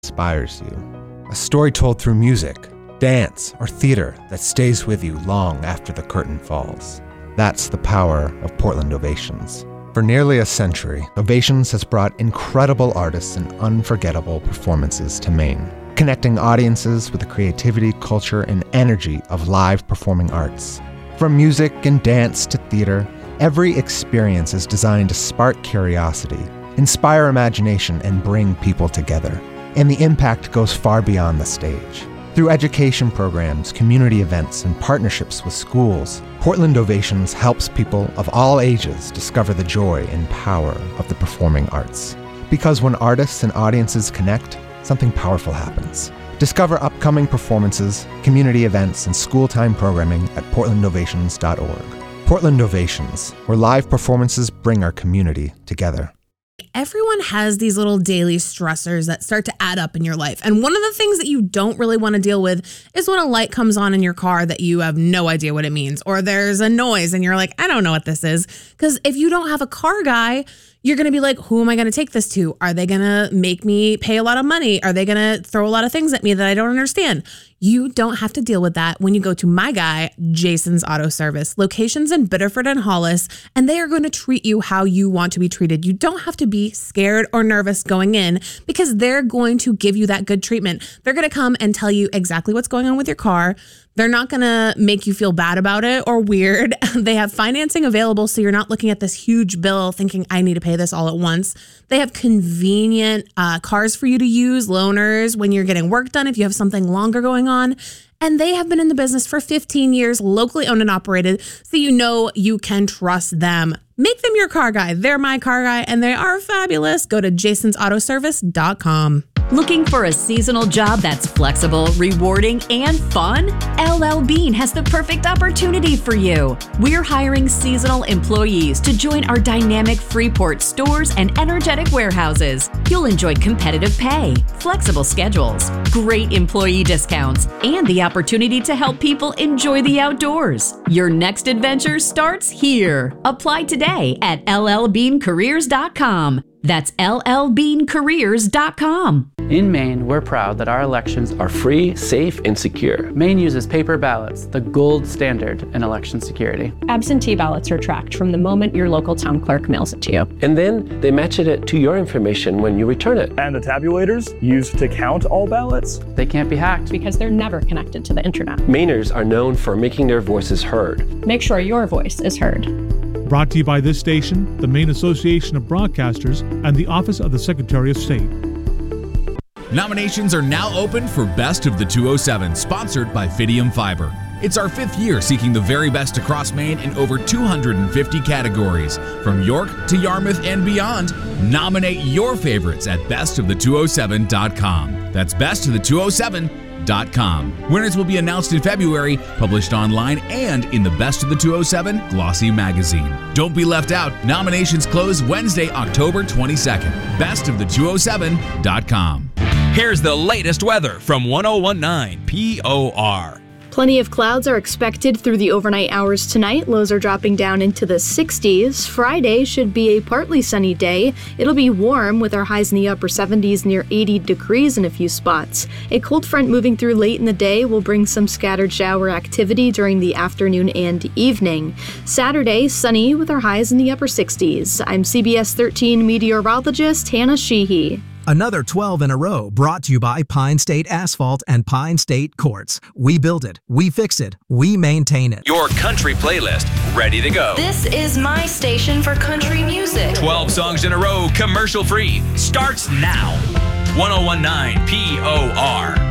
inspires you. A story told through music, dance, or theater that stays with you long after the curtain falls. That's the power of Portland Ovations. For nearly a century, Ovations has brought incredible artists and unforgettable performances to Maine, connecting audiences with the creativity, culture, and energy of live performing arts. From music and dance to theater, every experience is designed to spark curiosity, inspire imagination, and bring people together. And the impact goes far beyond the stage. Through education programs, community events, and partnerships with schools, Portland Ovations helps people of all ages discover the joy and power of the performing arts. Because when artists and audiences connect, something powerful happens. Discover upcoming performances, community events, and school-time programming at portlandovations.org. Portland Ovations, where live performances bring our community together. Everyone has these little daily stressors that start to add up in your life. And one of the things that you don't really want to deal with is when a light comes on in your car that you have no idea what it means, or there's a noise and you're like, I don't know what this is. Because if you don't have a car guy, you're going to be like, who am I going to take this to? Are they going to make me pay a lot of money? Are they going to throw a lot of things at me that I don't understand? You don't have to deal with that when you go to my guy, Jason's Auto Service, locations in Biddeford and Hollis, and they are going to treat you how you want to be treated. You don't have to be scared or nervous going in because they're going to give you that good treatment. They're going to come and tell you exactly what's going on with your car. They're not going to make you feel bad about it or weird. They have financing available, so you're not looking at this huge bill thinking, I need to pay this all at once. They have convenient cars for you to use, loaners when you're getting work done, if you have something longer going on. And they have been in the business for 15 years, locally owned and operated, so you know you can trust them. Make them your car guy. They're my car guy, and they are fabulous. Go to jasonsautoservice.com. Looking for a seasonal job that's flexible, rewarding, and fun? LL Bean has the perfect opportunity for you. We're hiring seasonal employees to join our dynamic Freeport stores and energetic warehouses. You'll enjoy competitive pay, flexible schedules, great employee discounts, and the opportunity to help people enjoy the outdoors. Your next adventure starts here. Apply today at llbeancareers.com. That's llbeancareers.com. In Maine, we're proud that our elections are free, safe, and secure. Maine uses paper ballots, the gold standard in election security. Absentee ballots are tracked from the moment your local town clerk mails it to you. And then they match it to your information when you return it. And the tabulators used to count all ballots? They can't be hacked because they're never connected to the internet. Mainers are known for making their voices heard. Make sure your voice is heard. Brought to you by this station, the Maine Association of Broadcasters, and the Office of the Secretary of State. Nominations are now open for Best of the 207, sponsored by Fidium Fiber. It's our 5th year seeking the very best across Maine in over 250 categories. From York to Yarmouth and beyond, nominate your favorites at bestofthe207.com. That's bestofthe207.com. Winners will be announced in February, published online and in the Best of the 207 Glossy magazine. Don't be left out. Nominations close Wednesday, October 22nd. Bestofthe207.com. Here's the latest weather from 1019 POR. Plenty of clouds are expected through the overnight hours tonight. Lows are dropping down into the 60s. Friday should be a partly sunny day. It'll be warm with our highs in the upper 70s near 80 degrees in a few spots. A cold front moving through late in the day will bring some scattered shower activity during the afternoon and evening. Saturday, sunny with our highs in the upper 60s. I'm CBS 13 meteorologist Hannah Sheehy. Another 12 in a row brought to you by Pine State Asphalt and Pine State Quartz. We build it, we fix it, we maintain it. Your country playlist, ready to go. This is my station for country music. 12 songs in a row, commercial free, starts now. 1019 POR.